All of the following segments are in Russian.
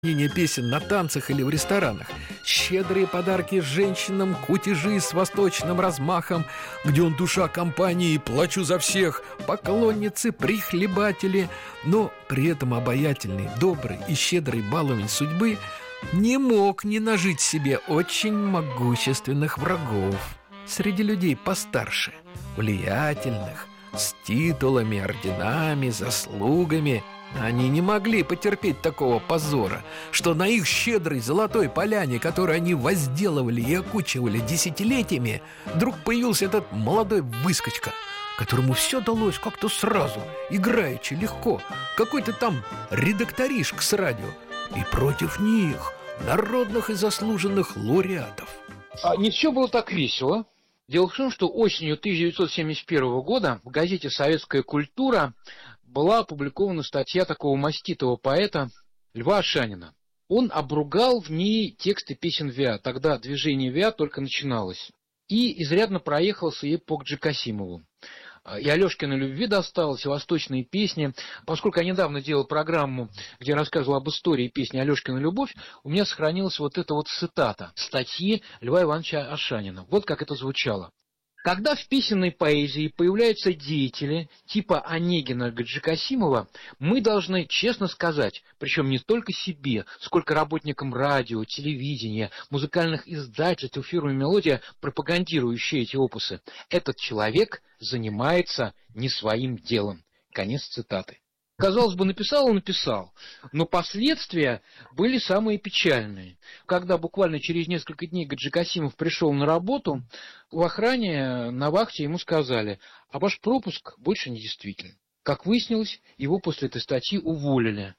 песен на танцах или в ресторанах, щедрые подарки женщинам, кутежи с восточным размахом, где он душа компании, плачу за всех, поклонницы, прихлебатели. Но при этом обаятельный, добрый и щедрый баловень судьбы не мог не нажить себе очень могущественных врагов среди людей постарше, влиятельных, с титулами, орденами, заслугами. Они не могли потерпеть такого позора, что на их щедрой золотой поляне, которую они возделывали и окучивали десятилетиями, вдруг появился этот молодой выскочка, которому все далось как-то сразу, играючи, легко, какой-то там редакторишка с радио, и против них народных и заслуженных лауреатов. Не все было так весело. Дело в том, что осенью 1971 года в газете «Советская культура» была опубликована статья такого маститого поэта Льва Ашанина. Он обругал в ней тексты песен ВИА. Тогда движение ВИА только начиналось. И изрядно проехался ей по Кассимову. И Алешкиной любви досталось, и восточные песни. Поскольку я недавно делал программу, где рассказывал об истории песни «Алешкина любовь», у меня сохранилась вот эта вот цитата статьи Льва Ивановича Ашанина. Вот как это звучало. Когда в песенной поэзии появляются деятели типа Онегина, Гаджикасимова, мы должны честно сказать, причем не только себе, сколько работникам радио, телевидения, музыкальных издательств и фирмы «Мелодия», пропагандирующие эти опусы, этот человек занимается не своим делом. Конец цитаты. Казалось бы, написал, но последствия были самые печальные. Когда буквально через несколько дней Гаджикасимов пришел на работу, в охране на вахте ему сказали: а ваш пропуск больше не действителен. Как выяснилось, его после этой статьи уволили.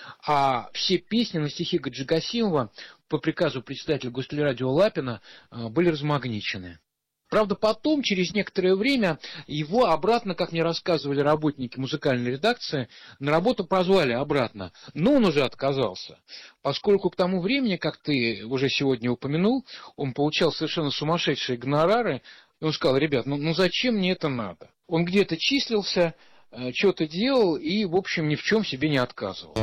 А все песни на стихи Гаджикасимова по приказу председателя Гостелерадио Лапина были размагничены. Правда, потом, через некоторое время, его обратно, как мне рассказывали работники музыкальной редакции, на работу позвали обратно, но он уже отказался, поскольку к тому времени, как ты уже сегодня упомянул, он получал совершенно сумасшедшие гонорары, и он сказал: ребят, ну зачем мне это надо? Он где-то числился, что-то делал и, в общем, ни в чем себе не отказывал.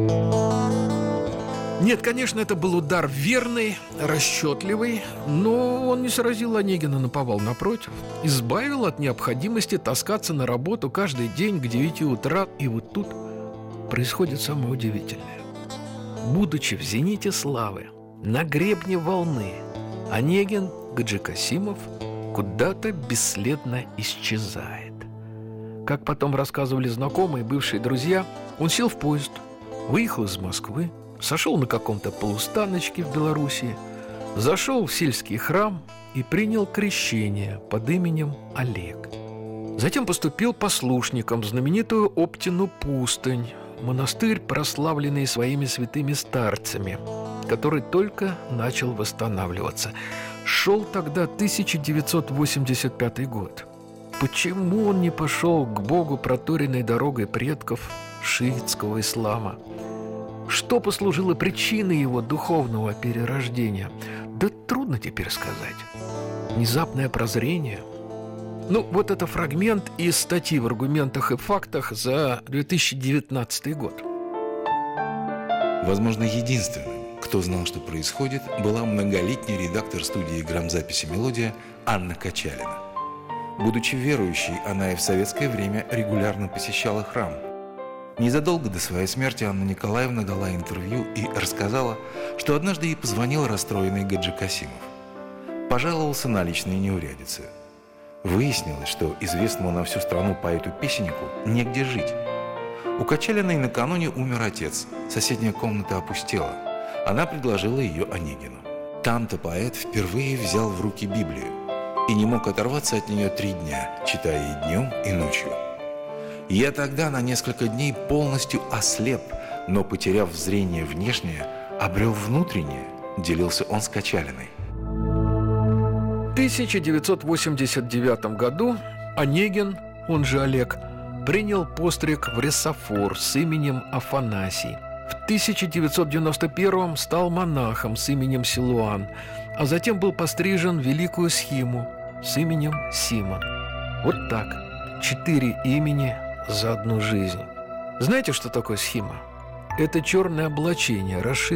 Нет, конечно, это был удар верный, расчетливый, но он не сразил Онегина наповал, напротив, избавил от необходимости таскаться на работу каждый день к 9 утра. И вот тут происходит самое удивительное. Будучи в зените славы, на гребне волны, Онегин Гаджикасимов куда-то бесследно исчезает. Как потом рассказывали знакомые, бывшие друзья, он сел в поезд, выехал из Москвы, сошел на каком-то полустаночке в Белоруссии, зашел в сельский храм и принял крещение под именем Олег. Затем поступил послушником в знаменитую Оптину пустынь, монастырь, прославленный своими святыми старцами, который только начал восстанавливаться. Шел тогда 1985 год. Почему он не пошел к Богу проторенной дорогой предков шиитского ислама? Что послужило причиной его духовного перерождения? Да трудно теперь сказать. Внезапное прозрение? Вот это фрагмент из статьи в «Аргументах и фактах» за 2019 год. Возможно, единственным, кто знал, что происходит, была многолетний редактор студии грамзаписи «Мелодия» Анна Качалина. Будучи верующей, она и в советское время регулярно посещала храм. Незадолго до своей смерти Анна Николаевна дала интервью и рассказала, что однажды ей позвонил расстроенный Гаджикасимов. Пожаловался на личные неурядицы. Выяснилось, что известному на всю страну поэту-песеннику негде жить. У Качалиной накануне умер отец, соседняя комната опустела. Она предложила ее Онегину. Там-то поэт впервые взял в руки Библию и не мог оторваться от нее 3 дня, читая и днем, и ночью. Я тогда на несколько дней полностью ослеп, но, потеряв зрение внешнее, обрел внутреннее, делился он с Качалиной. В 1989 году Онегин, он же Олег, принял постриг в ресофор с именем Афанасий. В 1991 стал монахом с именем Силуан, а затем был пострижен в великую схиму с именем Симон. Вот так, 4 имени за одну жизнь. Знаете, что такое схима? Это черное облачение, расшитое